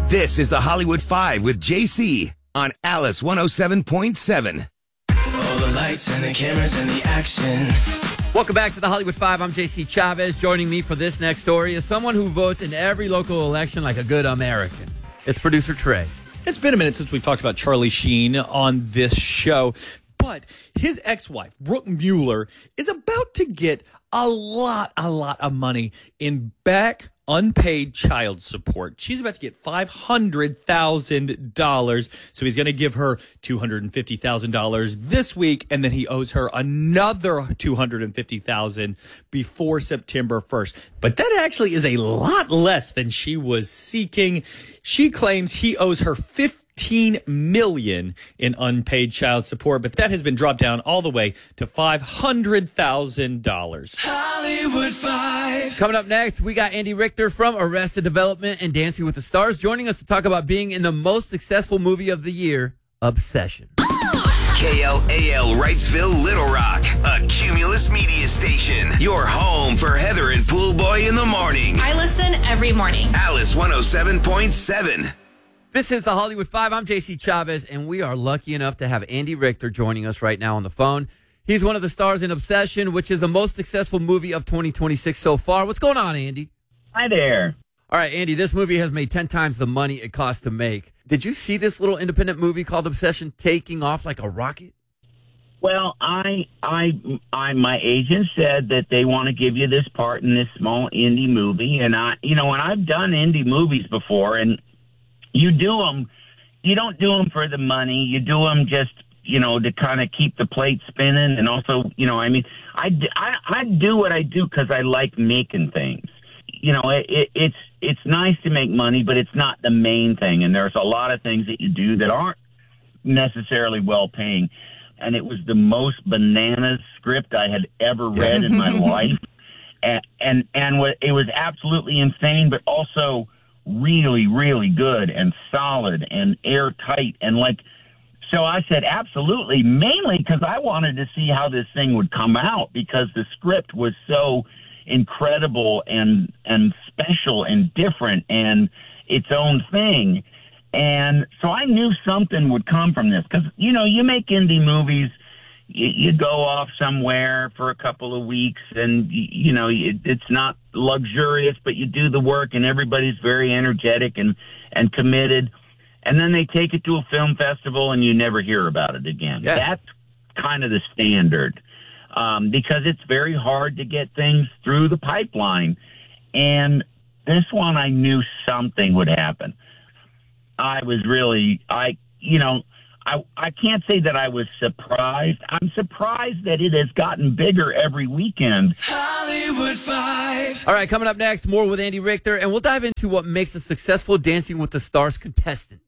This is the Hollywood Five with JC on Alice 107.7. All the lights and the cameras and the action. Welcome back to the Hollywood Five. I'm JC Chavez. Joining me for this next story is someone who votes in every local election like a good American. It's producer Trey. It's been a minute since we've talked about Charlie Sheen on this show, but his ex-wife, Brooke Mueller, is about to get a lot of money in back unpaid child support. She's about to get $500,000. So he's going to give her $250,000 this week, and then he owes her another $250,000 before September 1st. But that actually is a lot less than she was seeking. She claims he owes her $15 million in unpaid child support, but that has been dropped down all the way to $500,000. Hollywood Five. Coming up next, we got Andy Richter from Arrested Development and Dancing with the Stars joining us to talk about being in the most successful movie of the year, Obsession. KLAL Wrightsville, Little Rock, a Cumulus media station. Your home for Heather and Pool Boy in the morning. I listen every morning. Alice 107.7. This is the Hollywood Five. I'm JC Chavez, and we are lucky enough to have Andy Richter joining us right now on the phone. He's one of the stars in Obsession, which is the most successful movie of 2026 so far. What's going on, Andy? Hi there. All right, Andy, this movie has made 10 times the money it cost to make. Did you see this little independent movie called Obsession taking off like a rocket? Well, my agent said that they want to give you this part in this small indie movie, and and I've done indie movies before, and you do them. You don't do them for the money. You do them just, to kind of keep the plate spinning, and also, I do what I do because I like making things. It's nice to make money, but it's not the main thing. And there's a lot of things that you do that aren't necessarily well paying. And it was the most bananas script I had ever read in my life. And it was absolutely insane, but also really, really good and solid and airtight. And so I said, absolutely, mainly because I wanted to see how this thing would come out, because the script was so incredible and special and different and its own thing. And so I knew something would come from this, because, you make indie movies, you go off somewhere for a couple of weeks and, it's not luxurious, but you do the work and everybody's very energetic and committed. And then they take it to a film festival and you never hear about it again. Yeah. That's kind of the standard. Because it's very hard to get things through the pipeline. And this one, I knew something would happen. I was really, I can't say that I was surprised. I'm surprised that it has gotten bigger every weekend. Hollywood Five. All right, coming up next, more with Andy Richter, and we'll dive into what makes a successful Dancing with the Stars contestant.